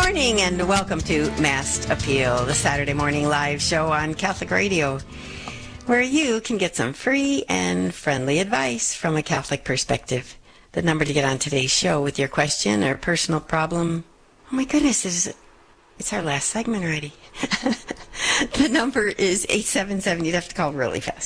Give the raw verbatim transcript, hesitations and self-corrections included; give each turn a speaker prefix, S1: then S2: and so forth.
S1: morning and welcome to Mass Appeal, the Saturday morning live show on Catholic Radio, where you can get some free and friendly advice from a Catholic perspective. The number to get on today's show with your question or personal problem. Oh my goodness, it's, it's our last segment already. The number is eight seven seven, you'd have to call really fast.